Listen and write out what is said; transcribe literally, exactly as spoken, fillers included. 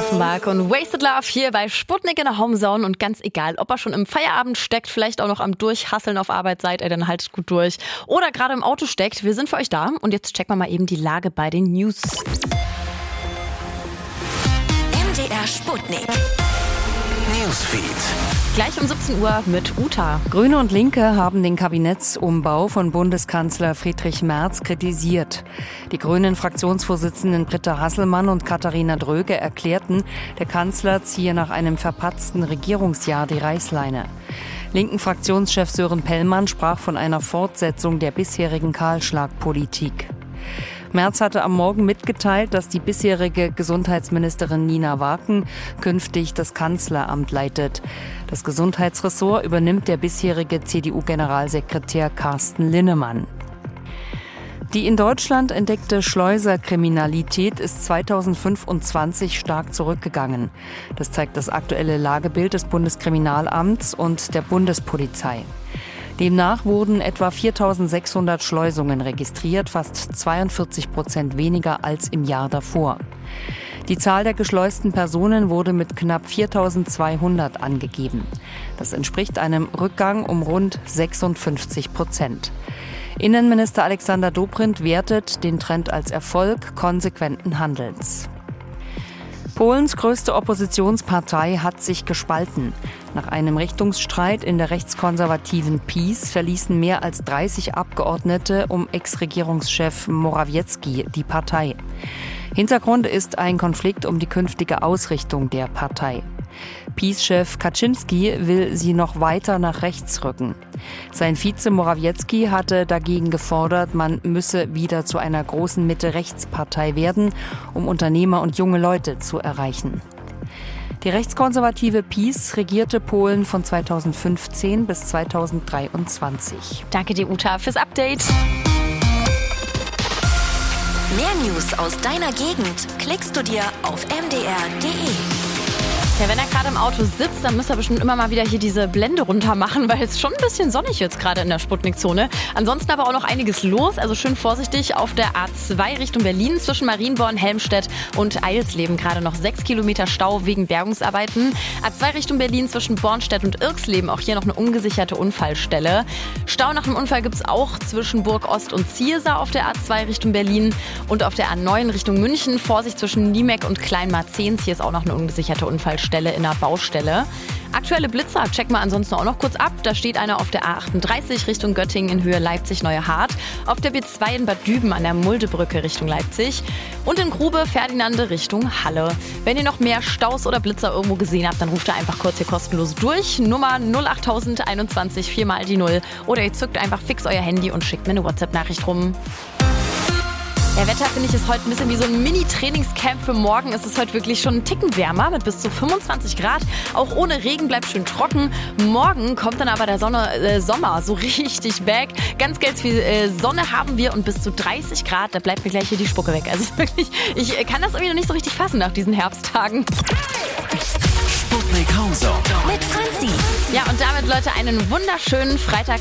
Offenbach und Wasted Love hier bei Sputnik in der Homezone. Und ganz egal, ob er schon im Feierabend steckt, vielleicht auch noch am Durchhasseln auf Arbeit seid, ey, dann haltet gut durch. Oder gerade im Auto steckt, wir sind für euch da. Und jetzt checken wir mal eben die Lage bei den News. M D R Sputnik Newsfeed. Gleich um siebzehn Uhr mit Uta. Grüne und Linke haben den Kabinettsumbau von Bundeskanzler Friedrich Merz kritisiert. Die Grünen-Fraktionsvorsitzenden Britta Hasselmann und Katharina Dröge erklärten, der Kanzler ziehe nach einem verpatzten Regierungsjahr die Reißleine. Linken Fraktionschef Sören Pellmann sprach von einer Fortsetzung der bisherigen Kahlschlagpolitik. Merz hatte am Morgen mitgeteilt, dass die bisherige Gesundheitsministerin Nina Waken künftig das Kanzleramt leitet. Das Gesundheitsressort übernimmt der bisherige C D U-Generalsekretär Carsten Linnemann. Die in Deutschland entdeckte Schleuserkriminalität ist zweitausendfünfundzwanzig stark zurückgegangen. Das zeigt das aktuelle Lagebild des Bundeskriminalamts und der Bundespolizei. Demnach wurden etwa viertausendsechshundert Schleusungen registriert, fast zweiundvierzig Prozent weniger als im Jahr davor. Die Zahl der geschleusten Personen wurde mit knapp viertausendzweihundert angegeben. Das entspricht einem Rückgang um rund sechsundfünfzig Prozent. Innenminister Alexander Dobrindt wertet den Trend als Erfolg konsequenten Handelns. Polens größte Oppositionspartei hat sich gespalten. Nach einem Richtungsstreit in der rechtskonservativen PiS verließen mehr als dreißig Abgeordnete um Ex-Regierungschef Morawiecki die Partei. Hintergrund ist ein Konflikt um die künftige Ausrichtung der Partei. PiS-Chef Kaczynski will sie noch weiter nach rechts rücken. Sein Vize Morawiecki hatte dagegen gefordert, man müsse wieder zu einer großen Mitte-Rechts-Partei werden, um Unternehmer und junge Leute zu erreichen. Die rechtskonservative PiS regierte Polen von zweitausendfünfzehn bis zweitausenddreiundzwanzig. Danke dir, Uta, fürs Update. Mehr News aus deiner Gegend klickst du dir auf m d r punkt d e. Ja, wenn er gerade im Auto sitzt, dann müsst ihr bestimmt immer mal wieder hier diese Blende runter machen, weil es schon ein bisschen sonnig jetzt gerade in der Sputnik-Zone. Ansonsten aber auch noch einiges los, also schön vorsichtig auf der A zwei Richtung Berlin zwischen Marienborn, Helmstedt und Eilsleben. Gerade noch sechs Kilometer Stau wegen Bergungsarbeiten. A zwei Richtung Berlin zwischen Bornstedt und Irxleben, auch hier noch eine ungesicherte Unfallstelle. Stau nach dem Unfall gibt es auch zwischen Burg Ost und Ziersar auf der A zwei Richtung Berlin und auf der A neun Richtung München. Vorsicht zwischen Niemek und Kleinmarzens, hier ist auch noch eine ungesicherte Unfallstelle in der Baustelle. Aktuelle Blitzer checken wir ansonsten auch noch kurz ab. Da steht einer auf der A achtunddreißig Richtung Göttingen in Höhe Leipzig-Neue Hart, auf der B zwei in Bad Düben an der Muldebrücke Richtung Leipzig und in Grube Ferdinande Richtung Halle. Wenn ihr noch mehr Staus oder Blitzer irgendwo gesehen habt, dann ruft ihr einfach kurz hier kostenlos durch. Nummer null acht null null einundzwanzig vier mal die null oder ihr zückt einfach fix euer Handy und schickt mir eine WhatsApp-Nachricht rum. Der Wetter, finde ich, ist heute ein bisschen wie so ein Mini-Trainingscamp für morgen. Es ist heute wirklich schon einen Ticken wärmer mit bis zu fünfundzwanzig Grad. Auch ohne Regen bleibt schön trocken. Morgen kommt dann aber der Sonne, äh, Sommer so richtig back. Ganz, ganz viel äh, Sonne haben wir und bis zu dreißig Grad. Da bleibt mir gleich hier die Spucke weg. Also wirklich, ich äh, kann das irgendwie noch nicht so richtig fassen nach diesen Herbsttagen. Sputnik Homezone mit Franzi. Ja, und damit, Leute, einen wunderschönen Freitag.